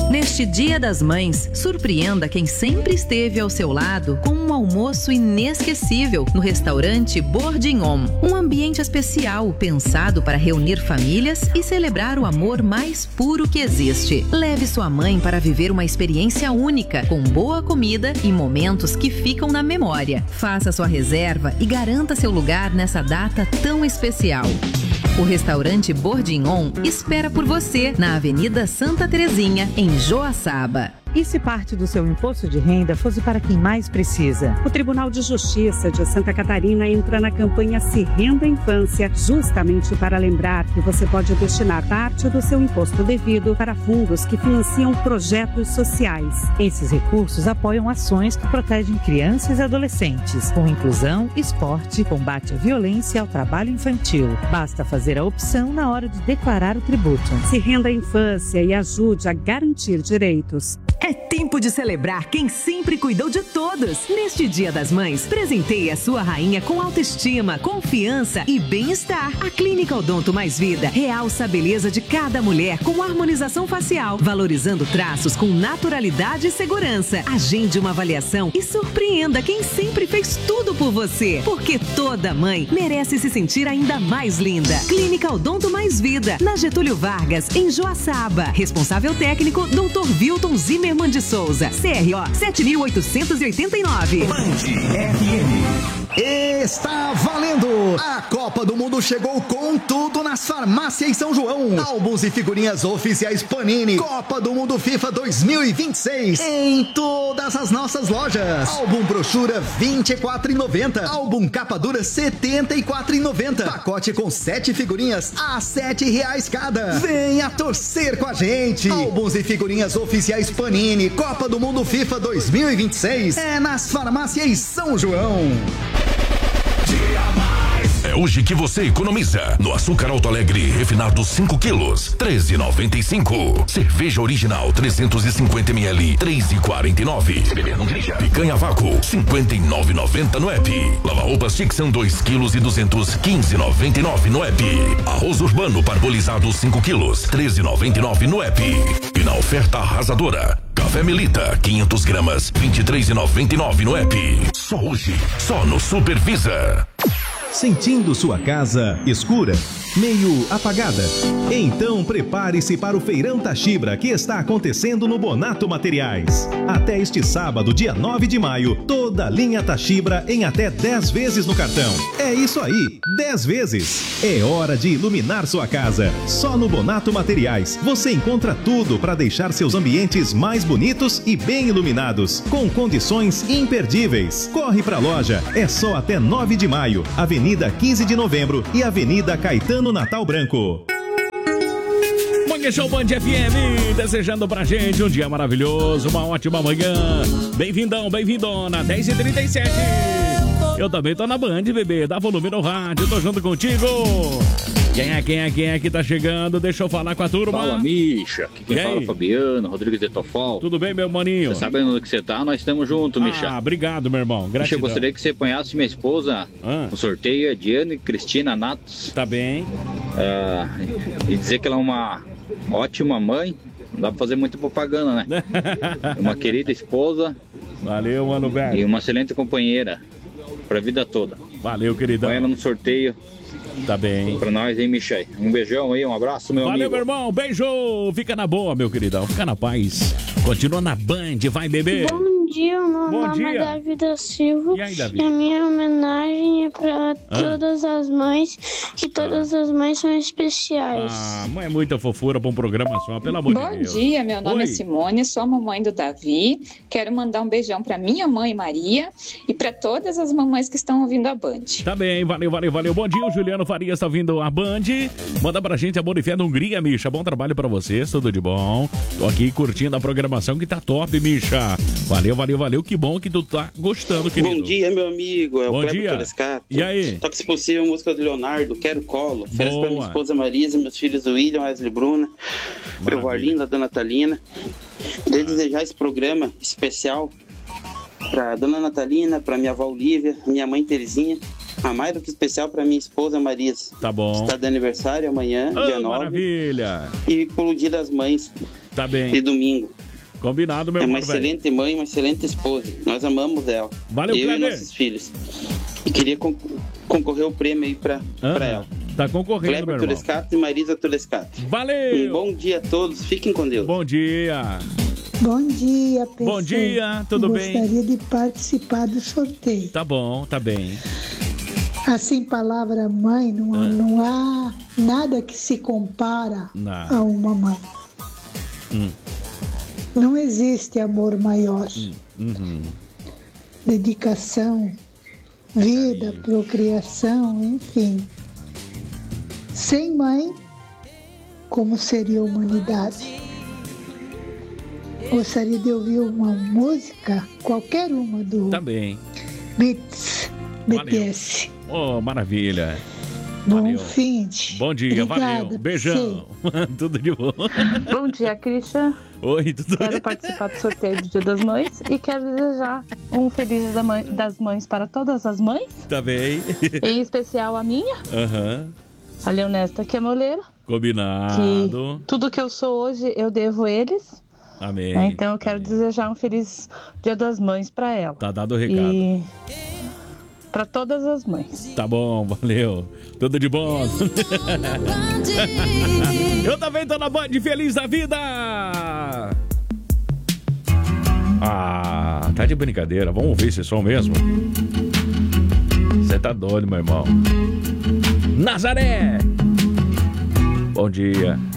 Neste Dia das Mães, surpreenda quem sempre esteve ao seu lado com um almoço inesquecível no restaurante Bourguignon. Um ambiente especial pensado para reunir famílias e celebrar o amor mais puro que existe. Leve sua mãe para viver uma experiência única, com boa comida e momentos que ficam na memória. Faça sua reserva e garanta seu lugar nessa data tão especial. O restaurante Bourguignon espera por você na Avenida Santa Terezinha, em Joaçaba. E se parte do seu imposto de renda fosse para quem mais precisa? O Tribunal de Justiça de Santa Catarina entra na campanha Se Renda Infância, justamente para lembrar que você pode destinar parte do seu imposto devido para fundos que financiam projetos sociais. Esses recursos apoiam ações que protegem crianças e adolescentes, com inclusão, esporte, combate à violência e ao trabalho infantil. Basta fazer a opção na hora de declarar o tributo. Se renda a infância e ajude a garantir direitos. É tempo de celebrar quem sempre cuidou de todos. Neste Dia das Mães, presenteie a sua rainha com autoestima, confiança e bem-estar. A Clínica Odonto Mais Vida realça a beleza de cada mulher com harmonização facial, valorizando traços com naturalidade e segurança. Agende uma avaliação e surpreenda quem sempre fez tudo por você. Porque toda mãe merece se sentir ainda mais linda. Clínica Odonto Mais Vida, na Getúlio Vargas, em Joaçaba. Responsável técnico, Dr. Wilton Zimmermann de Souza, CRO 7889. Band FM. Está valendo! A Copa do Mundo chegou com tudo nas farmácias São João. Álbuns e figurinhas oficiais Panini. Copa do Mundo FIFA 2026 em todas as nossas lojas. Álbum brochura R$24,90. Álbum capa dura R$74,90. Pacote com 7 figurinhas a R$7 cada. Venha torcer com a gente. Álbuns e figurinhas oficiais Panini. Copa do Mundo FIFA 2026 é nas farmácias São João. É hoje que você economiza. No açúcar Alto Alegre refinado 5 quilos, R$13,95. Cerveja original 350 ml, R$3,49. Beber não dirija. Picanha vácuo, R$59,90 no app. Lava-roupas Tixan 2 quilos e 200, R$15,99 no app. Arroz urbano parbolizado 5 quilos, R$13,99 no app. E na oferta arrasadora, café Melita 500 gramas, R$23,99 no app. Só hoje, só no Supervisa. Sentindo sua casa escura, meio apagada? Então prepare-se para o Feirão Tachibra, que está acontecendo no Bonato Materiais. Até este sábado, dia 9 de maio, toda a linha Tachibra em até 10 vezes no cartão. É isso aí, 10 vezes. É hora de iluminar sua casa. Só no Bonato Materiais você encontra tudo para deixar seus ambientes mais bonitos e bem iluminados, com condições imperdíveis. Corre pra loja, é só até 9 de maio, Avenida 15 de Novembro e Avenida Caetano Natal Branco. Manhã Show Band FM, desejando pra gente um dia maravilhoso, uma ótima manhã. Bem-vindão, bem-vindona, 10h37. Eu também tô na Band, bebê, dá volume no rádio, tô junto contigo. Quem é que tá chegando? Deixa eu falar com a turma. Fala, Misha. Aqui quem fala é Fabiano, Rodrigues de Tofol. Tudo bem, meu maninho? Você sabendo onde que você tá, nós estamos juntos, Misha. Obrigado, meu irmão. Gratidão. Misha, eu gostaria que você apanhasse minha esposa no sorteio, a Diane Cristina Natos. Tá bem. E dizer que ela é uma ótima mãe. Não dá pra fazer muita propaganda, né? Uma querida esposa. Valeu, mano, velho. E uma excelente companheira pra vida toda. Valeu, queridão. Põe ela no sorteio. Tá bem. Pra nós, hein, Michel? Um beijão aí, um abraço, meu amigo. Valeu, meu irmão. Beijo. Fica na boa, meu queridão. Fica na paz. Continua na Band. Vai, bebê. Bom dia, meu nome é Davi da Silva. E aí, Davi? E a minha homenagem é pra todas as mães, que todas as mães são especiais. Mãe é muita fofura pra um programa só, pelo amor de Deus. Bom dia, meu nome é Simone, sou a mamãe do Davi. Quero mandar um beijão pra minha mãe Maria e pra todas as mamães que estão ouvindo a Band. Tá bem, valeu. Bom dia, o Juliano Farias tá ouvindo a Band. Manda pra gente a boa fé da Hungria, Misha. Bom trabalho pra vocês, tudo de bom. Tô aqui curtindo a programação que tá top, Misha. Valeu. Que bom que tu tá gostando, querido. Bom dia, meu amigo. É o Cleber Telescato. E aí? Toca, se possível, a música do Leonardo, Quero Colo. Férias pra minha esposa Marisa, meus filhos William, Wesley Bruna, pro Arlindo, a Dona Natalina. Queria desejar esse programa especial pra Dona Natalina, pra minha avó Olívia, minha mãe Terezinha, a mais do que especial para minha esposa Marisa. Tá bom. Está de aniversário amanhã, dia 9. Maravilha. E pelo Dia das Mães. Tá bem. De domingo. Combinado, meu irmão. É uma excelente mãe, uma excelente esposa. Nós amamos ela. Valeu, eu Kleber. e nossos filhos. E queria concorrer o prêmio aí pra ela. Tá concorrendo, Kleber meu irmão. Tulescato e Marisa Tulescato. Valeu. Um bom dia a todos. Fiquem com Deus. Bom dia. Bom dia, pessoal. Bom dia, tudo bem? Gostaria de participar do sorteio. Tá bom, tá bem. Assim, palavra mãe, não há nada que se compara a uma mãe. Não existe amor maior. Dedicação, vida, procriação, enfim. Sem mãe, como seria a humanidade? Gostaria de ouvir uma música, qualquer uma do BTS. Oh, maravilha. Bom fim. Bom dia, Obrigada, valeu. Beijão. Tudo de bom. Bom dia, Christian. Oi, tudo bem? Quero participar do sorteio do Dia das Mães e quero desejar um feliz Dia das Mães para todas as mães. Tá bem. Em especial a minha, a Leonesta Quemoleira. Combinado. Que tudo que eu sou hoje eu devo a eles. Amém. Então eu quero desejar um feliz Dia das Mães para ela. Tá dado o recado. E para todas as mães. Tá bom, valeu. Tudo de bom. Eu também tô na Band, feliz da vida. Ah, tá de brincadeira. Vamos ouvir esse som mesmo? Você tá doido, meu irmão. Nazaré. Bom dia.